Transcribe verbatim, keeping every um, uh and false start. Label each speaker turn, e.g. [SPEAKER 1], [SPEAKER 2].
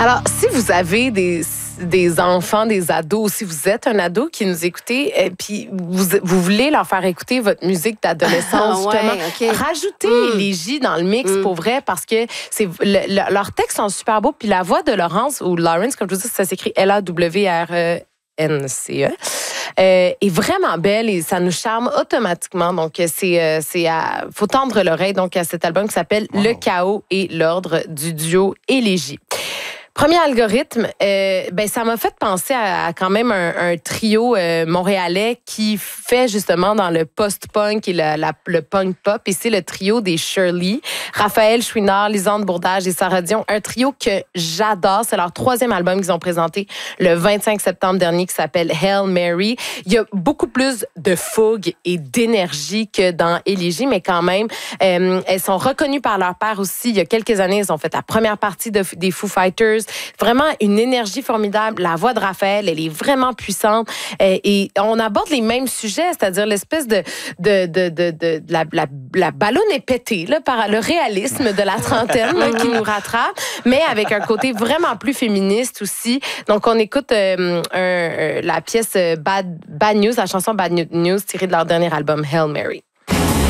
[SPEAKER 1] Alors, si vous avez des, des enfants, des ados, si vous êtes un ado qui nous écoutez, et puis vous, vous voulez leur faire écouter votre musique d'adolescence,
[SPEAKER 2] ouais,
[SPEAKER 1] justement,
[SPEAKER 2] okay.
[SPEAKER 1] rajoutez
[SPEAKER 2] mm.
[SPEAKER 1] les J dans le mix
[SPEAKER 2] mm.
[SPEAKER 1] pour vrai, parce que c'est le, le, leurs textes sont super beaux, puis la voix de Laurence, ou Lawrence, comme je vous dis, ça s'écrit L A W R E N C E. Euh, est vraiment belle et ça nous charme automatiquement. Donc, c'est, euh, c'est à, faut tendre l'oreille donc à cet album qui s'appelle wow. Le chaos et l'ordre du duo Élégie. Premier algorithme, euh, ben ça m'a fait penser à, à quand même un, un trio euh, montréalais qui fait justement dans le post-punk et le, la, le punk pop. Et c'est le trio des Shirley, Raphaël Chouinard, Lisande Bourdage et Sarah Dion. Un trio que j'adore. C'est leur troisième album qu'ils ont présenté le vingt-cinq septembre dernier qui s'appelle Hail Mary. Il y a beaucoup plus de fougue et d'énergie que dans Élégie, mais quand même, euh, elles sont reconnues par leur père aussi. Il y a quelques années, elles ont fait la première partie de, des Foo Fighters. Vraiment une énergie formidable. La voix de Raphaël, elle est vraiment puissante. Et on aborde les mêmes sujets, c'est-à-dire l'espèce de, de, de, de, de, de la, la, la ballonne est pétée là, par le réalisme de la trentaine là, qui nous rattrape, mais avec un côté vraiment plus féministe aussi. Donc, on écoute euh, un, la pièce Bad, Bad News, la chanson Bad News tirée de leur dernier album Hail Mary.